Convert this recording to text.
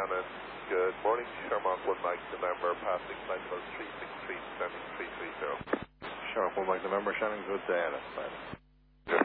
Shannon. Good morning. Shermark 1 Mike November, passing flight level 363, descending 330. Shermark 1 Mike November, Shannon, good day, that's fine.